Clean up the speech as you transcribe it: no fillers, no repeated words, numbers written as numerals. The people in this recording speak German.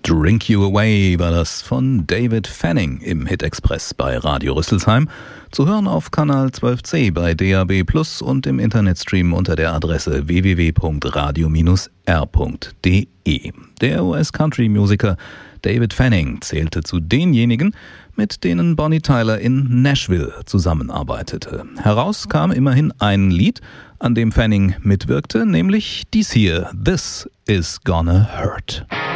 Drink You Away war das von David Fanning im Hit Express bei Radio Rüsselsheim. Zu hören auf Kanal 12c bei DAB+ und im Internetstream unter der Adresse www.radio-r.de. Der US-Country-Musiker David Fanning zählte zu denjenigen, mit denen Bonnie Tyler in Nashville zusammenarbeitete. Heraus kam immerhin ein Lied, an dem Fanning mitwirkte, nämlich dies hier, This Is Gonna Hurt.